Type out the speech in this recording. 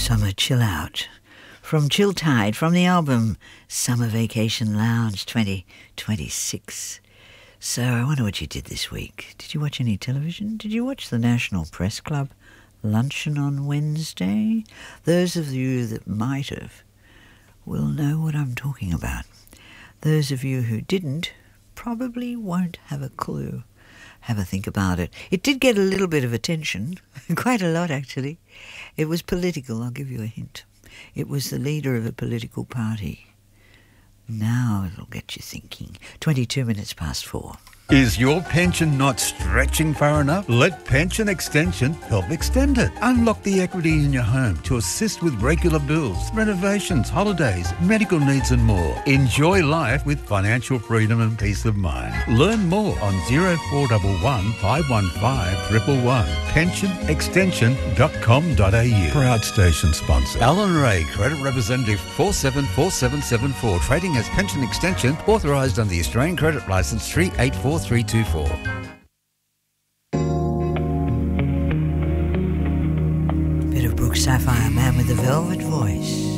Summer Chill Out. From Chill Tide, from the album Summer Vacation Lounge 2026. So I wonder what you did this week. Did you watch any television? Did you watch the National Press Club luncheon on Wednesday? Those of you that might have will know what I'm talking about. Those of you who didn't probably won't have a clue. Have a think about it. It did get a little bit of attention, quite a lot actually. It was political, I'll give you a hint. It was the leader of a political party. Now it'll get you thinking. 22 minutes past 4. Is your pension not stretching far enough? Let Pension Extension help extend it. Unlock the equity in your home to assist with regular bills, renovations, holidays, medical needs and more. Enjoy life with financial freedom and peace of mind. Learn more on 0411 515 111. pensionextension.com.au. Proud station sponsor. Alan Ray, Credit Representative 474774. Trading as Pension Extension, authorised under the Australian Credit Licence 384324. Bit of Brooke Sapphire, Man with the Velvet Voice.